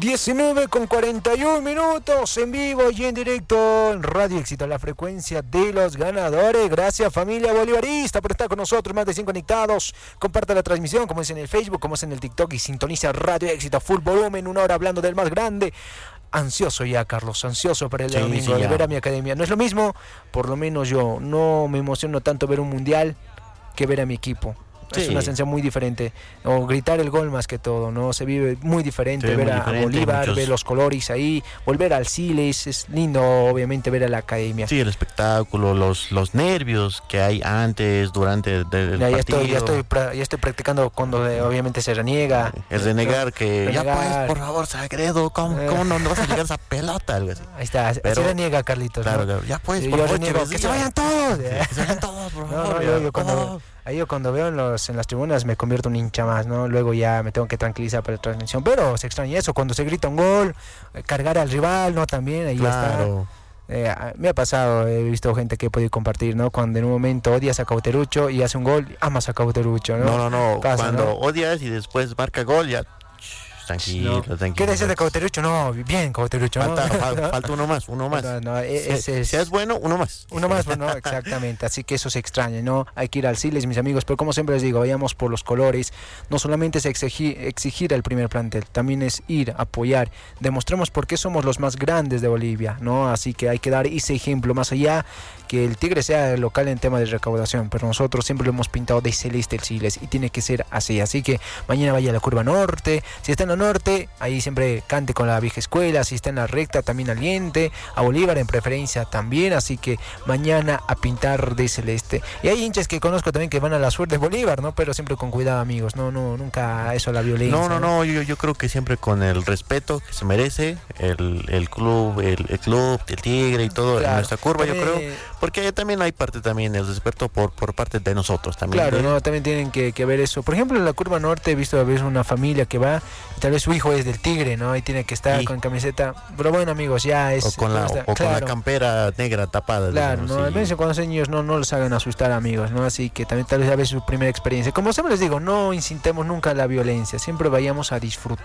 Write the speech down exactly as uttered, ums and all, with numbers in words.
diecinueve con cuarenta y uno minutos en vivo y en directo en Radio Éxito, la frecuencia de los ganadores. Gracias, familia bolivarista, por estar con nosotros, más de cien conectados. Comparta la transmisión, como es en el Facebook, como es en el TikTok, y sintoniza Radio Éxito full volumen, una hora hablando del más grande. Ansioso ya, Carlos, ansioso para el sí, domingo sí, de ver a mi academia. No es lo mismo, por lo menos yo no me emociono tanto ver un mundial que ver a mi equipo. Sí. Es una sensación muy diferente, o gritar el gol más que todo, ¿no? Se vive muy diferente, ver muy a diferente, Bolívar, muchos... ver los colores ahí, volver al Siles, es lindo obviamente ver a la academia. Sí, el espectáculo, los los nervios que hay antes, durante el, el ya, ya partido. Estoy, ya, estoy, ya estoy practicando cuando eh, obviamente se reniega. El renegar, que renegar. Ya pues, por favor, Sagredo, ¿cómo, eh. ¿cómo no, no vas a llegar a esa pelota? Algo así. Ahí está, Pero, se reniega, Carlitos. Claro, ¿no? claro, ya pues, sí, por yo favor, reniego, que se vayan todos. Que se vayan todos, por favor. No, no, yo, yo cuando... Ahí yo cuando veo en, los, en las tribunas me convierto en un hincha más, ¿no? Luego ya me tengo que tranquilizar para la transmisión, pero se extraña eso, cuando se grita un gol, cargar al rival, ¿no? También ahí claro. está. Eh, me ha pasado, he visto gente que he podido compartir, ¿no? Cuando en un momento odias a Cauterucho y hace un gol, amas a Cauterucho, ¿no? No, no, no, Pasa, cuando ¿no? odias y después marca gol, ya... Tranquilo, no. tranquilo. ¿Qué decís de Cauterucho? No, bien, Cauterucho. Falta, ¿no? falta, falta uno más, uno más. No, no, ese si, es, si es bueno, uno más. Uno más, bueno, exactamente. Así que eso se extraña, ¿no? Hay que ir al Siles, mis amigos. Pero como siempre les digo, vayamos por los colores. No solamente es exigir, exigir al primer plantel, también es ir, apoyar. Demostremos por qué somos los más grandes de Bolivia, ¿no? Así que hay que dar ese ejemplo, más allá que el Tigre sea local en tema de recaudación. Pero nosotros siempre lo hemos pintado de celeste el Siles y tiene que ser así. Así que mañana vaya a la curva norte. Si está en la norte, ahí siempre cante con la vieja escuela. Si está en la recta, también aliente a Bolívar en preferencia también, así que mañana a pintar de celeste. Y hay hinchas que conozco también que van a la suerte de Bolívar, ¿no? Pero siempre con cuidado, amigos, no, no, nunca eso, la violencia. No, no, no, no yo, yo creo que siempre con el respeto que se merece el, el club, el, el club, el Tigre y todo, claro, en nuestra curva, también, yo creo, porque también hay parte también el respeto por, por parte de nosotros también. Claro, ¿eh? no, también tienen que, que ver eso. Por ejemplo, en la curva norte he visto a veces una familia que va, y tal vez su hijo es del Tigre, ¿no? Y tiene que estar sí. con camiseta, pero bueno, amigos, ya es... O con la, está, o claro. con la campera negra tapada. Claro, digamos, no, sí. a veces cuando son niños no, no los hagan asustar, amigos, ¿no? Así que también tal vez a veces su primera experiencia. Como siempre les digo, no incitemos nunca la violencia, siempre vayamos a disfrutar.